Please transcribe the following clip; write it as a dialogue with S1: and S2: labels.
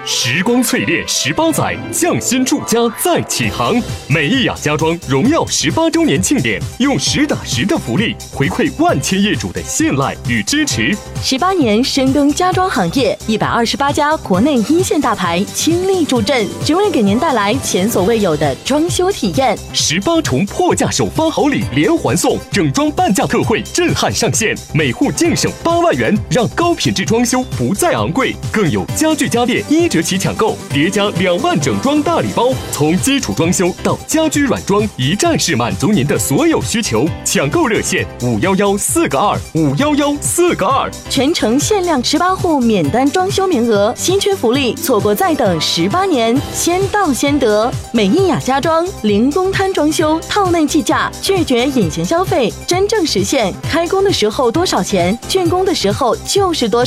S1: 时光淬炼18载，匠心铸家再起航。美意雅家装荣耀18周年庆典，用实打实的福利回馈万千业主的信赖与支持。
S2: 18年深耕家装行业，128家国内一线大牌倾力助阵，只为给您带来前所未有的装修体验。
S1: 18重破价首发好礼连环送，整装半价特惠震撼上线，每户净省8万元，让高品质装修不再昂贵。更有家具家电1折起抢购，叠加2万整装大礼包，从基础装修到家居软装，一站式满足您的所有需求。抢购热线511-4个2，511-4个2。
S2: 全程限量18户免单装修名额，稀缺福利，错过再等18年，先到先得。美意雅家装零公摊装修，套内计价，拒绝隐形消费，真正实现开工的时候多少钱，竣工的时候就是多少。